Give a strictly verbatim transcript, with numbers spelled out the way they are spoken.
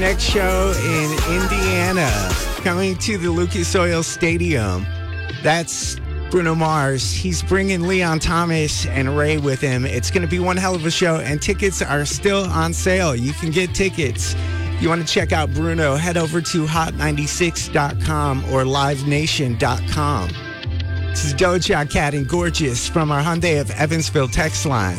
Next show in Indiana, coming to the Lucas Oil Stadium. That's Bruno Mars. He's bringing Leon Thomas and Ray with him. It's going to be one hell of a show, and tickets are still on sale. You can get tickets. If you want to check out Bruno, head over to hot ninety-six dot com or live nation dot com. This is Doja Cat and Gorgeous from our Hyundai of Evansville text line.